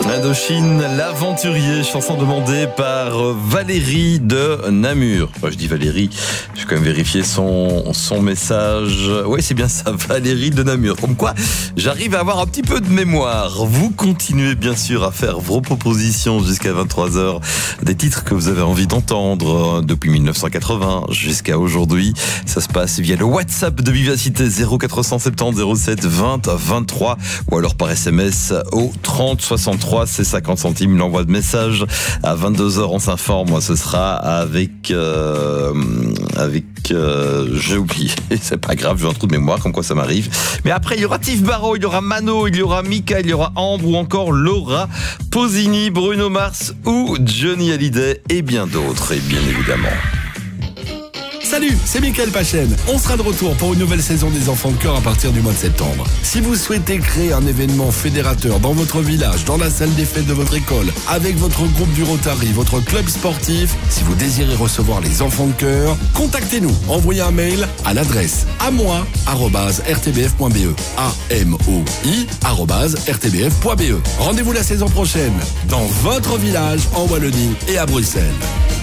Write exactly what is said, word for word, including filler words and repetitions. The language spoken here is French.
Indochine, l'aventurier, chanson demandée par Valérie de Namur. Moi, je dis Valérie, je vais quand même vérifier son, son message. Oui, c'est bien ça, Valérie de Namur. Comme quoi, j'arrive à avoir un petit peu de mémoire. Vous continuez bien sûr à faire vos propositions jusqu'à vingt-trois heures. Des titres que vous avez envie d'entendre depuis mille neuf cent quatre-vingts jusqu'à aujourd'hui. Ça se passe via le WhatsApp de Vivacité zéro quatre cent soixante-dix zéro sept vingt vingt-trois ou alors par S M S au trente soixante-trois. C'est cinquante centimes l'envoi de message. À vingt-deux heures, on s'informe. Ce sera avec... Euh, avec euh, j'ai oublié. C'est pas grave, j'ai un trou de mémoire, comme quoi ça m'arrive. Mais après, il y aura Tiff Barrow, il y aura Mano, il y aura Mika, il y aura Ambre ou encore Laura Pausini, Bruno Mars ou Johnny Hallyday et bien d'autres, et bien évidemment. Salut, c'est Mickaël Pachen. On sera de retour pour une nouvelle saison des Enfants de Cœur à partir du mois de septembre. Si vous souhaitez créer un événement fédérateur dans votre village, dans la salle des fêtes de votre école, avec votre groupe du Rotary, votre club sportif, si vous désirez recevoir les Enfants de Cœur, contactez-nous. Envoyez un mail à l'adresse à moi arobase r t b f point b e. A M O I arobase r t b f point b e. Rendez-vous la saison prochaine dans votre village en Wallonie et à Bruxelles.